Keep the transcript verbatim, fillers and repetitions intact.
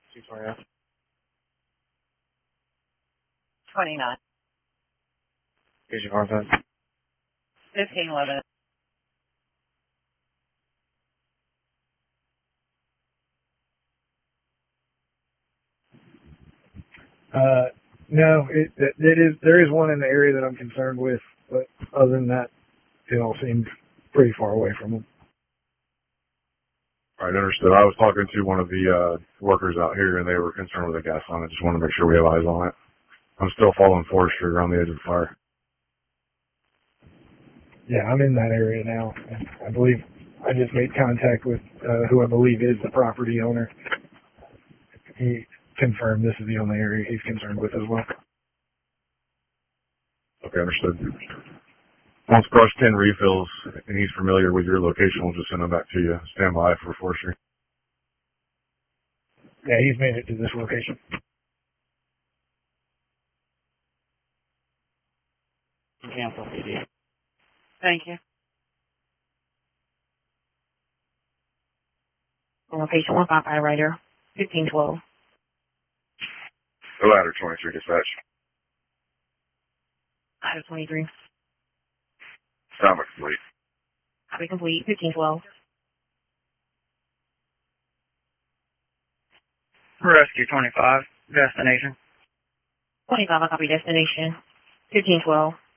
two twenty-nine. twenty-nine. Here's your car time. fifteen eleven. Uh, no, it, it, it is, there is one in the area that I'm concerned with, but other than that, it all seems pretty far away from them. All right, understood. I was talking to one of the uh, workers out here, and they were concerned with the gas line. I just want to make sure we have eyes on it. I'm still following forestry around the edge of the fire. Yeah, I'm in that area now. I believe I just made contact with uh, who I believe is the property owner. He confirmed this is the only area he's concerned with as well. Okay, understood. Once brush ten refills and he's familiar with your location, we'll just send him back to you. Stand by for forestry. Yeah, he's made it to this location. Cancel C D. Thank you. Location one five five right here. fifteen twelve. The ladder twenty-three dispatch. Ladder twenty-three. Sound complete. Copy complete. fifteen twelve. Rescue twenty-five. Destination. twenty-five, I copy destination. fifteen twelve.